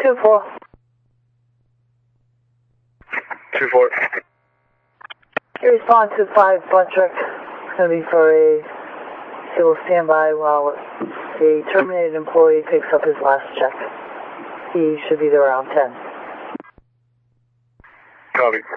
2-4. 2-4. You respond to 5 Buntrick. It's going to be for a civil standby while a terminated employee picks up his last check. He should be there around 10. Copy.